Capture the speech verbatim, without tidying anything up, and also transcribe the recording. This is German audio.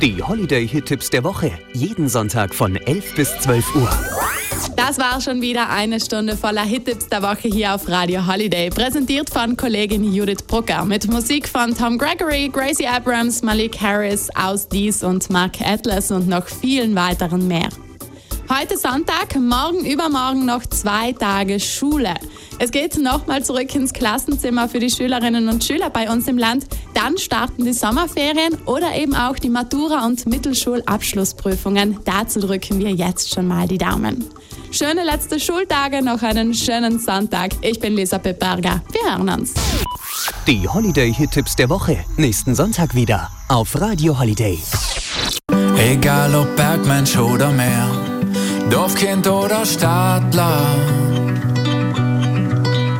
Die Holiday-Hit-Tipps der Woche. Jeden Sonntag von elf bis zwölf Uhr. Das war schon wieder eine Stunde voller Hit-Tipps der Woche hier auf Radio Holiday. Präsentiert von Kollegin Judith Brucker. Mit Musik von Tom Gregory, Gracie Abrams, Malik Harris, Aus Dies und Mark Atlas und noch vielen weiteren mehr. Heute Sonntag, morgen übermorgen noch zwei Tage Schule. Es geht nochmal zurück ins Klassenzimmer für die Schülerinnen und Schüler bei uns im Land. Dann starten die Sommerferien oder eben auch die Matura- und Mittelschulabschlussprüfungen. Dazu drücken wir jetzt schon mal die Daumen. Schöne letzte Schultage, noch einen schönen Sonntag. Ich bin Lisa Peperga. Wir hören uns. Die Holiday-Hit-Tipps der Woche. Nächsten Sonntag wieder auf Radio Holiday. Egal ob Bergmensch oder Meer, Dorfkind oder Stadtler.